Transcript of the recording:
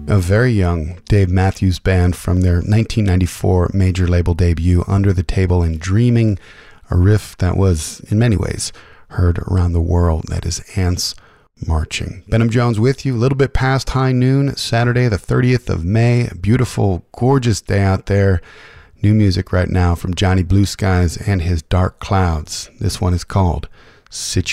a very young Dave Matthews Band from their 1994 major label debut, Under the Table and Dreaming, a riff that was, in many ways, heard around the world. That is Ants Marching. Benham Jones with you, a little bit past high noon, Saturday the 30th of May. A beautiful, gorgeous day out there. New music right now from Johnny Blue Skies and his Dark Clouds. This one is called Situation.